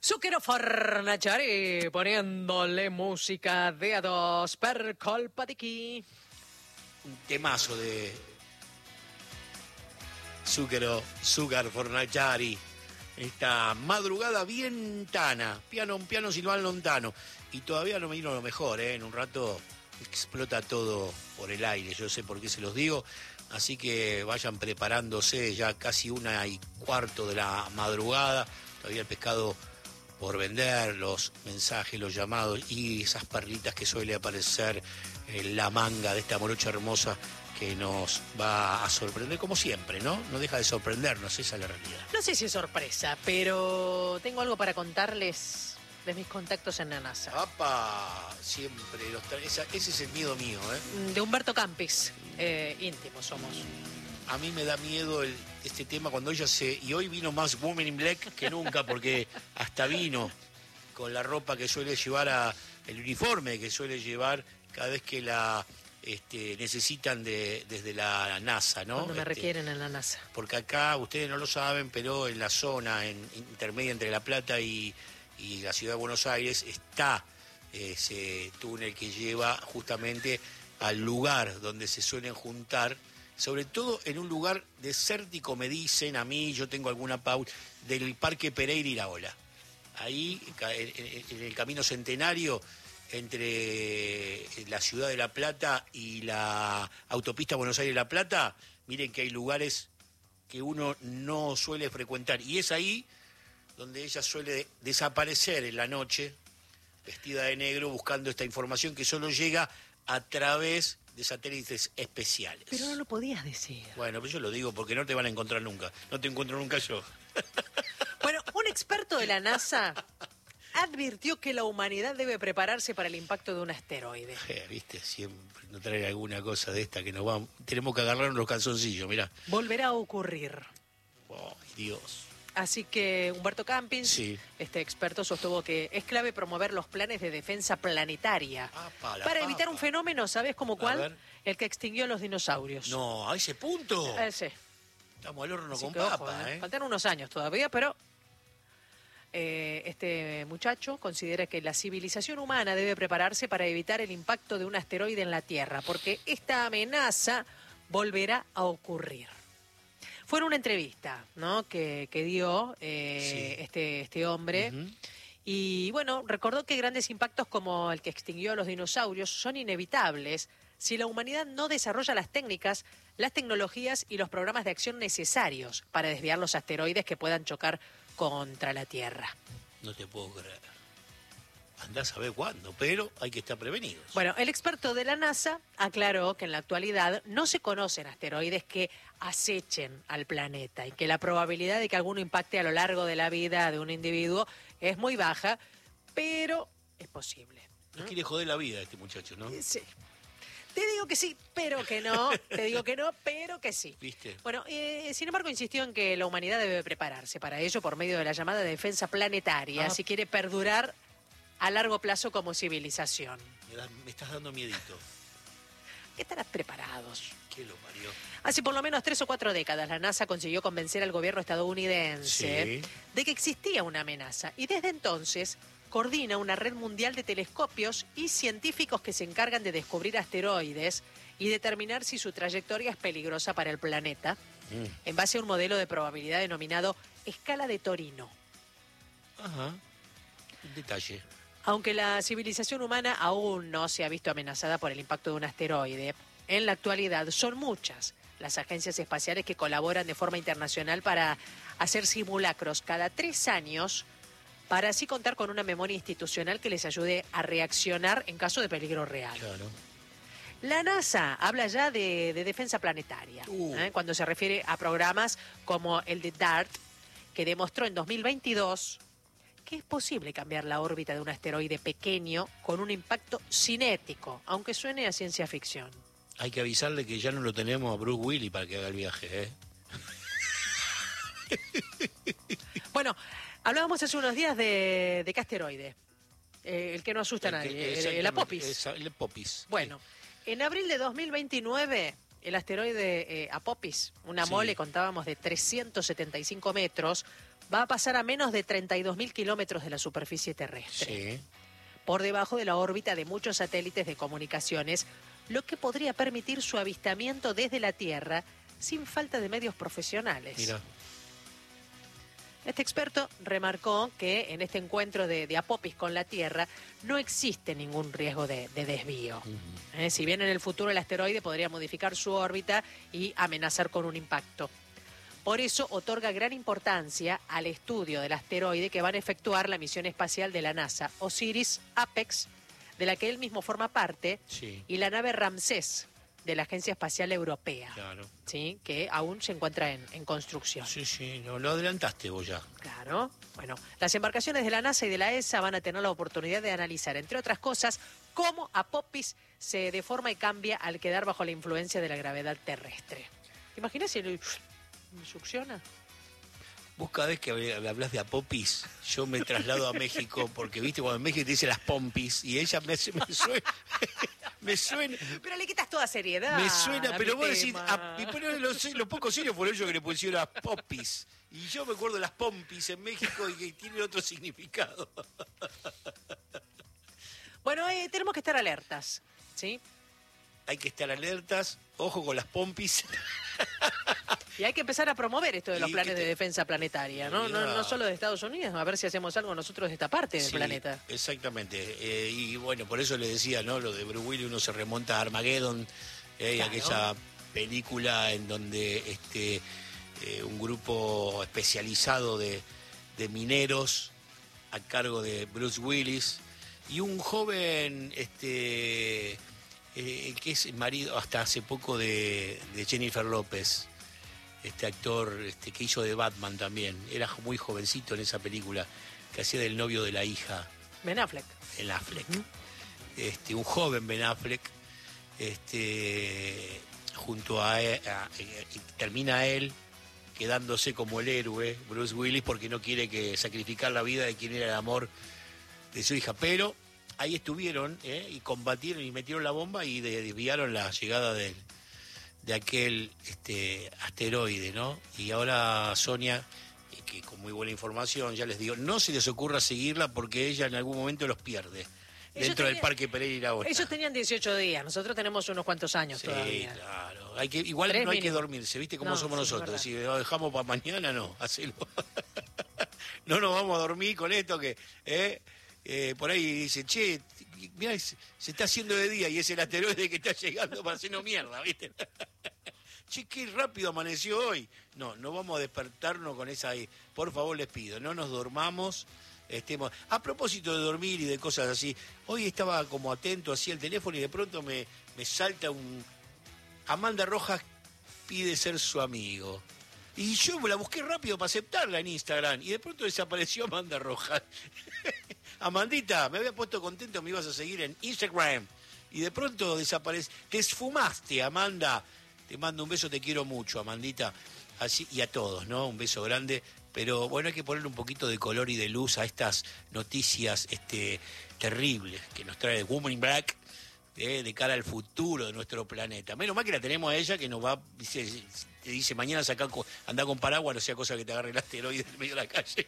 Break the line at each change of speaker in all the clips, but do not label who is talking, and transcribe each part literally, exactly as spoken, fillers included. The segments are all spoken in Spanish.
Zucchero Fornaciari poniéndole música de a dos per colpa di chi.
Un temazo de Zucchero, Zucchero Fornaciari. Esta madrugada bien tana, piano, un piano silvano lontano. Y todavía no me vino lo mejor, ¿eh? En un rato explota todo por el aire, yo sé por qué se los digo. Así que vayan preparándose, ya casi una y cuarto de la madrugada. Todavía el pescado por vender, los mensajes, los llamados y esas perlitas que suele aparecer en la manga de esta morocha hermosa que nos va a sorprender como siempre, ¿no? No deja de sorprendernos, esa es la realidad.
No sé si es sorpresa, pero tengo algo para contarles de mis contactos en la NASA.
¡Apa! Siempre, los tra- esa, ese es el miedo mío, ¿eh?
De Humberto Campis, eh, íntimos somos.
A mí me da miedo el, este tema cuando ella se... Y hoy vino más Woman in Black que nunca, porque hasta vino con la ropa que suele llevar, a, el uniforme que suele llevar cada vez que la este, necesitan de, desde la NASA, ¿no?
Cuando me
Este,
requieren en la NASA.
Porque acá, ustedes no lo saben, pero en la zona en, intermedia entre La Plata y, y la ciudad de Buenos Aires está ese túnel que lleva justamente al lugar donde se suelen juntar, sobre todo en un lugar desértico, me dicen a mí, yo tengo alguna pauta, del Parque Pereira Iraola. Ahí, en, en el Camino Centenario, entre la ciudad de La Plata y la autopista Buenos Aires-La Plata, miren que hay lugares que uno no suele frecuentar. Y es ahí donde ella suele desaparecer en la noche, vestida de negro, buscando esta información que solo llega a través de satélites especiales.
Pero no lo podías decir.
Bueno, pues yo lo digo porque no te van a encontrar nunca. No te encuentro nunca yo.
Bueno, un experto de la NASA advirtió que la humanidad debe prepararse para el impacto de un asteroide.
Eh, Viste, siempre no trae alguna cosa de esta que nos va... Tenemos que agarrarnos los calzoncillos, mirá.
Volverá a ocurrir.
Oh, Dios.
Así que Humberto Campins,
Sí.
este experto, sostuvo que es clave promover los planes de defensa planetaria
Apa, la
para evitar
papa.
un fenómeno, ¿sabes cómo
A
cuál?
ver.
El que extinguió a los dinosaurios.
No, a ese punto.
Ese.
Estamos al horno
Así
con
que, ojo,
papa,
eh,
¿eh?
Faltan unos años todavía, pero eh, este muchacho considera que la civilización humana debe prepararse para evitar el impacto de un asteroide en la Tierra, porque esta amenaza volverá a ocurrir. Fue en una entrevista, ¿no?, que, que dio eh,
Sí.
este, este hombre.
Ujú.
Y bueno, recordó que grandes impactos como el que extinguió a los dinosaurios son inevitables si la humanidad no desarrolla las técnicas, las tecnologías y los programas de acción necesarios para desviar los asteroides que puedan chocar contra la Tierra.
No te puedo creer. Andás a ver cuándo, pero hay que estar prevenidos.
Bueno, el experto de la NASA aclaró que en la actualidad no se conocen asteroides que acechen al planeta y que la probabilidad de que alguno impacte a lo largo de la vida de un individuo es muy baja, pero es posible.
No quiere joder la vida este muchacho, ¿no?
Sí. Te digo que sí, pero que no. Te digo que no, pero que sí.
¿Viste?
Bueno, eh, sin embargo, insistió en que la humanidad debe prepararse para ello por medio de la llamada defensa planetaria,
Ah.
si quiere perdurar a largo plazo como civilización.
Me, da- me estás dando miedito.
Estarás preparados.
¿Qué lo parió?
Hace por lo menos tres o cuatro décadas la NASA consiguió convencer al gobierno estadounidense
Sí.
de que existía una amenaza y desde entonces coordina una red mundial de telescopios y científicos que se encargan de descubrir asteroides y determinar si su trayectoria es peligrosa para el planeta
Mm.
en base a un modelo de probabilidad denominado escala de Torino.
Ajá. Un detalle.
Aunque la civilización humana aún no se ha visto amenazada por el impacto de un asteroide, en la actualidad son muchas las agencias espaciales que colaboran de forma internacional para hacer simulacros cada tres años para así contar con una memoria institucional que les ayude a reaccionar en caso de peligro real.
Claro.
La NASA habla ya de, de defensa planetaria,
Uh.
¿eh? cuando se refiere a programas como el de DART, que demostró en dos mil veintidós que es posible cambiar la órbita de un asteroide pequeño con un impacto cinético, aunque suene a ciencia ficción.
Hay que avisarle que ya no lo tenemos a Bruce Willis para que haga el viaje, ¿eh?
Bueno, hablábamos hace unos días de, de qué asteroide, eh, el que no asusta a
El que-
nadie, el,
exactamente,
el Apopis.
esa- El Apopis.
Bueno, en abril de dos mil veintinueve, el asteroide eh, Apopis, una
Sí.
mole, contábamos, de trescientos setenta y cinco metros, va a pasar a menos de treinta y dos mil kilómetros de la superficie terrestre,
Sí.
por debajo de la órbita de muchos satélites de comunicaciones, lo que podría permitir su avistamiento desde la Tierra sin falta de medios profesionales.
Mira.
Este experto remarcó que en este encuentro de, de Apophis con la Tierra no existe ningún riesgo de, de desvío.
Uh-huh.
Eh, si bien en el futuro el asteroide podría modificar su órbita y amenazar con un impacto. Por eso otorga gran importancia al estudio del asteroide que van a efectuar la misión espacial de la NASA, Osiris-Apex, de la que él mismo forma parte,
Sí.
y la nave Ramsés, de la Agencia Espacial Europea,
Claro.
¿sí? Que aún se encuentra en, en construcción.
Sí, sí, no, lo adelantaste vos ya.
Claro. Bueno, las embarcaciones de la NASA y de la E S A van a tener la oportunidad de analizar, entre otras cosas, cómo Apophis se deforma y cambia al quedar bajo la influencia de la gravedad terrestre. ¿Te imaginas si lo succiona?
Vos cada vez que hab- hablas de Apophis, yo me traslado a México, porque viste, cuando en México te dice las pompis, y ella me, me suena, me suena,
Pero le quitas toda seriedad.
me suena,
a
pero
mi
vos decís,
tema.
a- y pero los, los pocos serios fueron ellos que le pusieron las popis, y yo me acuerdo de las pompis en México y que tienen otro significado.
Bueno, eh, tenemos que estar alertas, ¿sí?
Hay que estar alertas, ojo con las pompis.
Y hay que empezar a promover esto de los
Y
planes
que te-
de defensa planetaria, ¿no? No, no solo de Estados Unidos, a ver si hacemos algo nosotros de esta parte del
Sí,
planeta.
Exactamente. Eh, y bueno, por eso le decía, ¿no? Lo de Bruce Willis, uno se remonta a Armageddon, eh, y
Claro.
aquella película en donde este eh, un grupo especializado de, de mineros a cargo de Bruce Willis y un joven este eh, que es marido hasta hace poco de, de Jennifer López, este actor este, que hizo de Batman también, era muy jovencito en esa película, que hacía del novio de la hija,
Ben Affleck.
Ben Affleck. Este, un joven Ben Affleck, este, junto a, él, a- y termina él quedándose como el héroe, Bruce Willis, porque no quiere que sacrificar la vida de quien era el amor de su hija. Pero ahí estuvieron, ¿eh? Y combatieron y metieron la bomba y de- desviaron la llegada del, de aquel este, asteroide, ¿no? Y ahora Sonia, y que con muy buena información, ya les digo, no se les ocurra seguirla porque ella en algún momento los pierde.
Ellos
Dentro del
tenían-
Parque Pereira ahora.
Ellos tenían dieciocho días, nosotros tenemos unos cuantos años
Sí,
todavía.
claro. Hay que, igual
Tres
no hay que
mínimo.
dormirse, ¿viste cómo
No,
somos
sí, es
nosotros?
verdad.
Si lo dejamos para mañana, no, hacelo. No nos vamos a dormir con esto que... ¿eh? Eh, por ahí dice, che, mirá, se se está haciendo de día y es el asteroide que está llegando para hacernos mierda, ¿viste? Che, qué rápido amaneció hoy. No, no vamos a despertarnos con esa... Por favor, les pido, no nos dormamos. Estemos... A propósito de dormir y de cosas así, hoy estaba como atento así al teléfono y de pronto me, me salta un... Amanda Rojas pide ser su amigo. Y yo la busqué rápido para aceptarla en Instagram y de pronto desapareció Amanda Rojas. Amandita, me había puesto contento, me ibas a seguir en Instagram. Y de pronto desaparece. Te esfumaste, Amanda. Te mando un beso, te quiero mucho, Amandita. Así, y a todos, ¿no? Un beso grande. Pero bueno, hay que ponerle un poquito de color y de luz a estas noticias este, terribles que nos trae Woman in Black, eh, de cara al futuro de nuestro planeta. Menos mal que la tenemos a ella, que nos va, dice, te dice, mañana saca, anda con paraguas, no sea cosa que te agarre el asteroide en medio de la calle.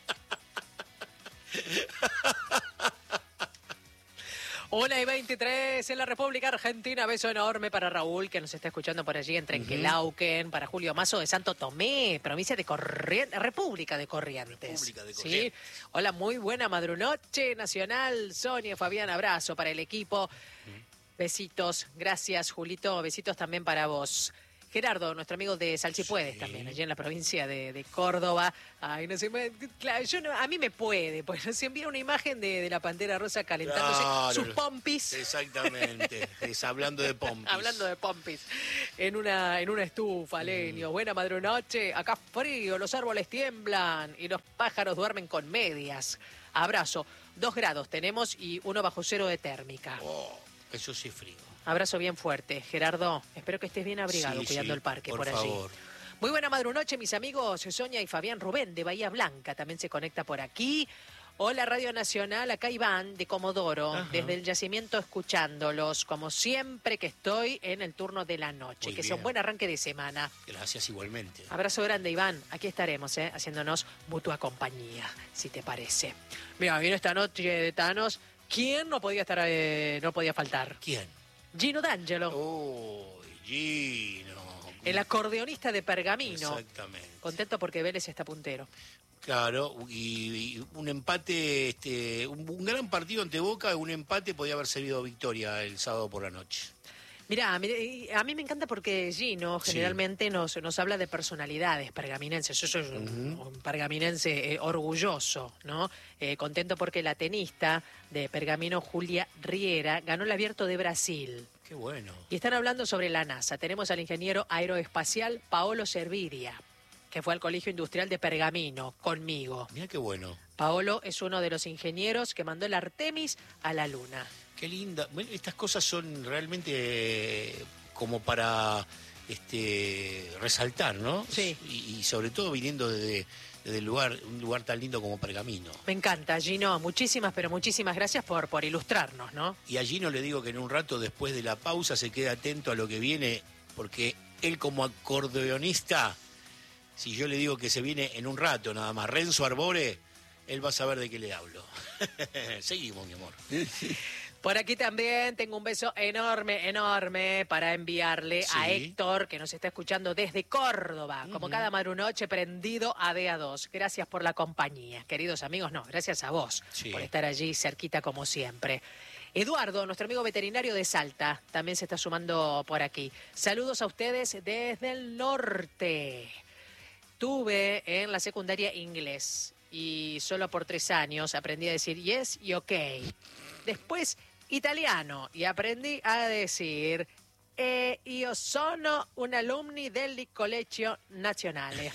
Una y veintitrés en la República Argentina. Beso enorme para Raúl, que nos está escuchando por allí en Trenquelauquen, para Julio Mazo de Santo Tomé, provincia de Corrientes, República de Corrientes.
República de
¿Sí?
Corrientes.
Hola, muy buena madrunoche nacional. Sonia, Fabián, abrazo para el equipo. Besitos, gracias, Julito. Besitos también para vos. Gerardo, nuestro amigo de Salsipuedes,
Sí.
también, allí en la provincia de, de Córdoba. Ay, no sé, me- claro, yo no- a mí me puede, pues nos envía una imagen de, de la Pantera Rosa calentándose
Claro.
sus pompis.
Exactamente, es hablando de pompis.
Hablando de pompis, en una, en una estufa, leño. Buena madrunoche, acá frío, los árboles tiemblan y los pájaros duermen con medias. Abrazo, dos grados tenemos y uno bajo cero de térmica.
Oh, eso sí es frío.
Abrazo bien fuerte, Gerardo. Espero que estés bien abrigado
Sí,
cuidando
sí,
el parque por,
por
allí.
favor.
Muy buena madrunoche, mis amigos Sonia y Fabián Rubén de Bahía Blanca. También se conecta por aquí. Hola Radio Nacional, acá Iván de Comodoro,
Ajá.
desde el yacimiento escuchándolos, como siempre que estoy en el turno de la noche.
Muy
que
bien.
sea un buen arranque de semana.
Gracias igualmente.
Abrazo grande, Iván. Aquí estaremos, ¿eh? haciéndonos mutua compañía, si te parece. Mira, viene esta noche de Thanos. ¿Quién no podía estar, eh, no podía faltar?
¿Quién?
Gino D'Angelo,
Oh, Gino.
el acordeonista de Pergamino.
Exactamente.
Contento porque Vélez está puntero.
Claro, y, y un empate, este, un, un gran partido ante Boca, un empate podía haber servido victoria el sábado por la noche.
Mirá, mire, a mí me encanta porque Gino
Sí.
generalmente nos, nos habla de personalidades pergaminenses. Yo soy un,
Ujú.
un pergaminense eh, orgulloso, ¿no? Eh, contento porque la tenista de Pergamino, Julia Riera, ganó el Abierto de Brasil.
Qué bueno.
Y están hablando sobre la NASA. Tenemos al ingeniero aeroespacial Paolo Serviria, que fue al Colegio Industrial de Pergamino conmigo.
Mira qué bueno.
Paolo es uno de los ingenieros que mandó el Artemis a la Luna.
Qué linda. Bueno, estas cosas son realmente eh, como para este, resaltar, ¿no?
Sí.
Y, y sobre todo viniendo desde, desde el lugar, un lugar tan lindo como Pergamino.
Me encanta, Gino. Muchísimas, pero muchísimas gracias por, por ilustrarnos, ¿no?
Y a Gino le digo que en un rato después de la pausa se quede atento a lo que viene, porque él como acordeonista, si yo le digo que se viene en un rato nada más, Renzo Arbore, él va a saber de qué le hablo. Seguimos, mi amor.
Por aquí también tengo un beso enorme, enorme para enviarle
Sí.
a Héctor, que nos está escuchando desde Córdoba, como cada madrunoche prendido a D A dos. Gracias por la compañía. Queridos amigos, no, gracias a vos
Sí.
por estar allí cerquita como siempre. Eduardo, nuestro amigo veterinario de Salta, también se está sumando por aquí. Saludos a ustedes desde el norte. Tuve en la secundaria inglés y solo por tres años aprendí a decir yes y ok. Después italiano y aprendí a decir eh, io sono un alumni del Colegio Nazionale.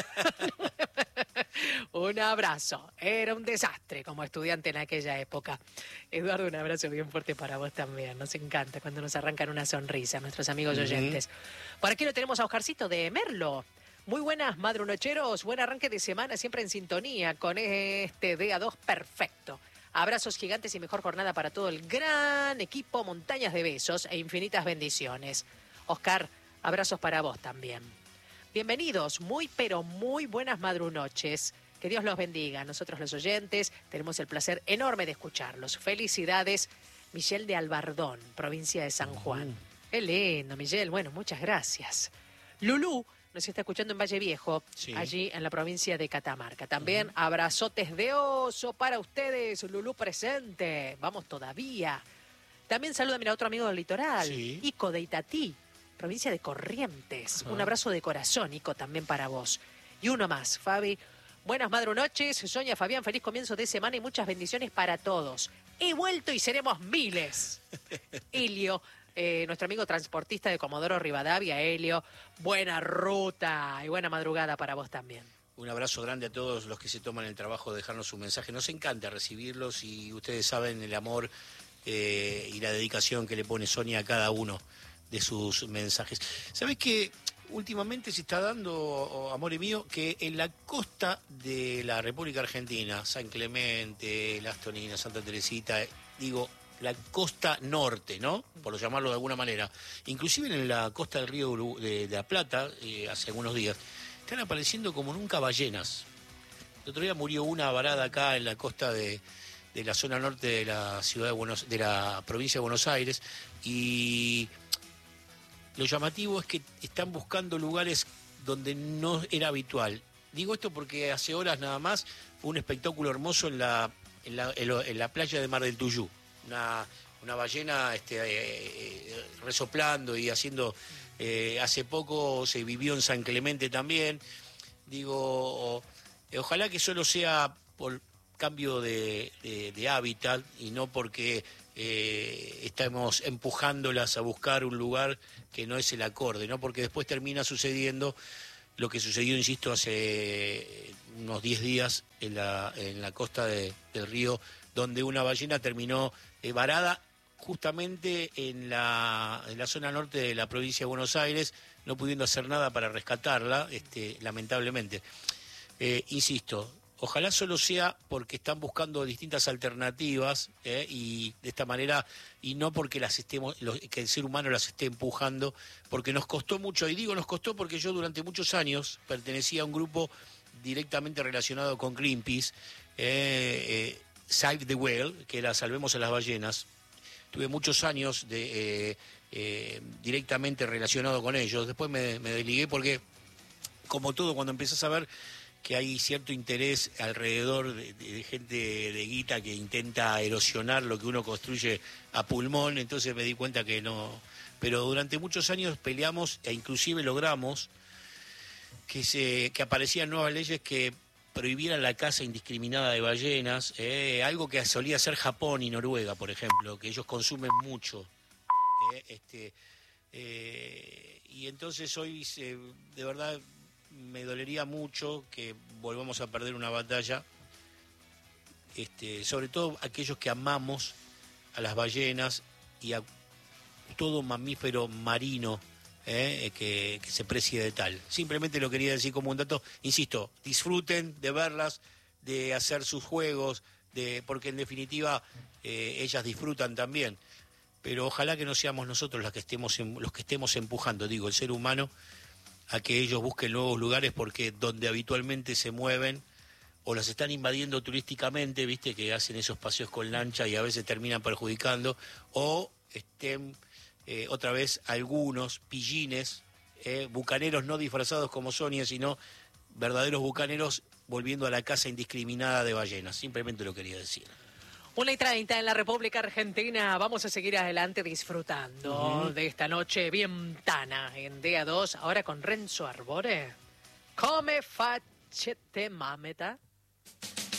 Un abrazo. Era un desastre como estudiante en aquella época. Eduardo, un abrazo bien fuerte para vos también. Nos encanta cuando nos arrancan una sonrisa nuestros amigos oyentes. Por aquí lo tenemos a Oscarcito de Merlo. Muy buenas madrunocheros, buen arranque de semana, siempre en sintonía con este D A dos perfecto. Abrazos gigantes y mejor jornada para todo el gran equipo, montañas de besos e infinitas bendiciones. Oscar, abrazos para vos también. Bienvenidos, muy pero muy buenas madrunoches. Que Dios los bendiga. Nosotros los oyentes tenemos el placer enorme de escucharlos. Felicidades, Michelle de Albardón, provincia de San Juan. Qué lindo, Michelle. Bueno, muchas gracias. Lulú nos está escuchando en Valle Viejo,
Sí.
allí en la provincia de Catamarca. También abrazotes de oso para ustedes, Lulú presente. Vamos todavía. También saluda a otro amigo del litoral,
Sí.
Ico de Itatí, provincia de Corrientes.
Ajá.
Un abrazo de corazón, Ico, también para vos. Y uno más, Fabi. Buenas madrunoches, Sonia, Fabián, feliz comienzo de semana y muchas bendiciones para todos. He vuelto y seremos miles. Helio, eh, nuestro amigo transportista de Comodoro Rivadavia, Helio, buena ruta y buena madrugada para vos también.
Un abrazo grande a todos los que se toman el trabajo de dejarnos un mensaje. Nos encanta recibirlos y ustedes saben el amor eh, y la dedicación que le pone Sonia a cada uno de sus mensajes. ¿Sabés qué? Últimamente se está dando, amore mío, que en la costa de la República Argentina, San Clemente, Las Toninas, Santa Teresita, eh, digo, la costa norte, ¿no? Por llamarlo de alguna manera. Inclusive en la costa del río Uru- de, de la Plata, eh, hace algunos días, están apareciendo como nunca ballenas. El otro día murió una varada acá en la costa de, de la zona norte de la ciudad de Buenos, de la provincia de Buenos Aires, y lo llamativo es que están buscando lugares donde no era habitual. Digo esto porque hace horas nada más fue un espectáculo hermoso en la, en la, en lo- en la playa de Mar del Tuyú. Una, una ballena este, eh, eh, resoplando y haciendo... eh, hace poco se vivió en San Clemente también. Digo, eh, ojalá que solo sea por cambio de, de- de hábitat y no porque eh, estamos empujándolas a buscar un lugar que no es el acorde, ¿no? Porque después termina sucediendo lo que sucedió, insisto, hace unos diez días en la, en la costa de- del río, donde una ballena terminó eh, varada justamente en la, en la zona norte de la provincia de Buenos Aires, no pudiendo hacer nada para rescatarla, este, lamentablemente. Eh, insisto, Ojalá solo sea porque están buscando distintas alternativas eh, y de esta manera, y no porque las estemos, lo, que el ser humano las esté empujando, porque nos costó mucho, y digo nos costó porque yo durante muchos años pertenecía a un grupo directamente relacionado con Greenpeace, eh, eh, Save the Whale, que era Salvemos a las Ballenas. Tuve muchos años de, eh, eh, directamente relacionado con ellos, después me, me desligué porque, como todo, cuando empezás a ver que hay cierto interés alrededor de, de, de gente de guita que intenta erosionar lo que uno construye a pulmón, entonces me di cuenta que no. Pero durante muchos años peleamos e inclusive logramos que se que aparecían nuevas leyes que prohibieran la caza indiscriminada de ballenas, eh, algo que solía hacer Japón y Noruega, por ejemplo, que ellos consumen mucho. Eh, este, eh, y entonces hoy, eh, de verdad, me dolería mucho que volvamos a perder una batalla, este, sobre todo aquellos que amamos a las ballenas y a todo mamífero marino eh, que, que se precie de tal. Simplemente lo quería decir como un dato, insisto, disfruten de verlas, de hacer sus juegos, de porque en definitiva eh, ellas disfrutan también. Pero ojalá que no seamos nosotros los que estemos, los que estemos empujando, digo, el ser humano, a que ellos busquen nuevos lugares porque donde habitualmente se mueven o las están invadiendo turísticamente, viste que hacen esos paseos con lancha y a veces terminan perjudicando, o estén eh, otra vez algunos pillines, eh, bucaneros no disfrazados como Sonia, sino verdaderos bucaneros volviendo a la caza indiscriminada de ballenas. Simplemente lo quería decir.
Una y treinta en la República Argentina. Vamos a seguir adelante disfrutando uh-huh. de esta noche bien tana en D A dos. Ahora con Renzo Arbore. Come facete mameta.